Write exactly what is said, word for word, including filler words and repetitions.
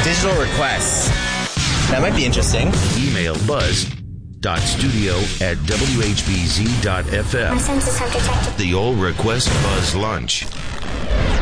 Digital requests. That might be interesting. Email buzz.studio at w h b z dot f m. My senses have detected The All Request Buzz Lunch.